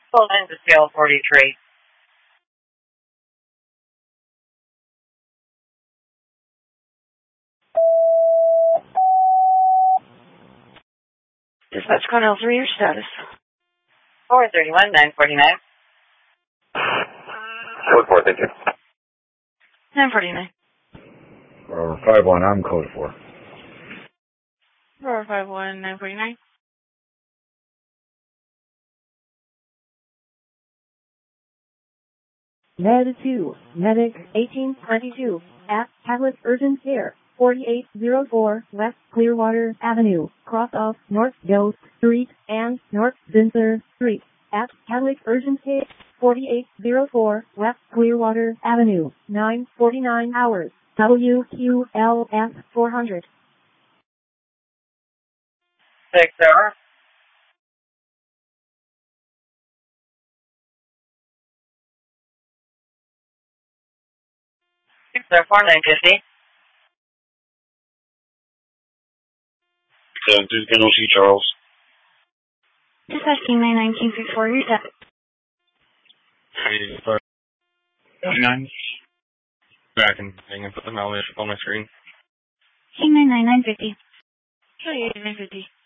Hold in to scale 43. Dispatch Cornell 3, your status. 431, 949. Code 4, thank you. 949. 51, I'm code 4. 451, 949. Med 2, Medic 1822, at Catalyst Urgent Care, 4804 West Clearwater Avenue, cross of North Ghost Street and North Windsor Street, at Catalyst Urgent Care, 4804 West Clearwater Avenue, 9:49 hours, WQLS 400. 6 hour. 604, 950. 7-2, Kendall C. Charles. Dispatch Team 91934, your status. 99. Back and hang and put the malware on my screen. Team 99950. 950.